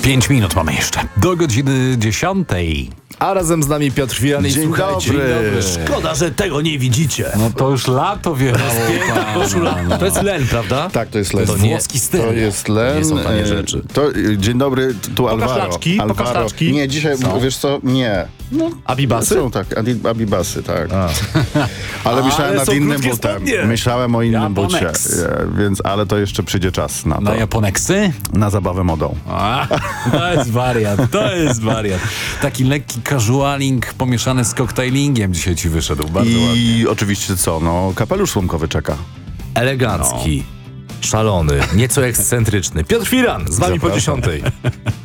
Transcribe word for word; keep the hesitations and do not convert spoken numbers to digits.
Pięć minut mamy jeszcze. Do godziny dziesiątej. A razem z nami Piotr Firan i Dzień słuchajcie. dobry. Dzień dobry. Szkoda, że tego nie widzicie. No to już lato wjechało. Koszula. To jest len, prawda? Tak, to jest len. To włoski styl. To jest len. Nie są tanie e, rzeczy. To, dzień dobry, tu Alvaro. laczki, pokaż Alvaro. laczki. Nie, dzisiaj, wiesz co, nie. Abibasy? Są tak, adi- abibasy, tak. Ale myślałem Ale nad są innym krótkie butem. spodnie. Myślałem o innym Japonex. bucie, e, więc, ale to jeszcze przyjdzie czas na to. Na Japoneksy? Na zabawę modą. A, to jest wariat, to jest wariat. Taki lekki casualing pomieszany z koktajlingiem dzisiaj ci wyszedł. Bardzo ładnie. I oczywiście co, no, kapelusz słomkowy czeka. Elegancki, szalony, nieco ekscentryczny. Piotr Firan, z wami po dziesiątej.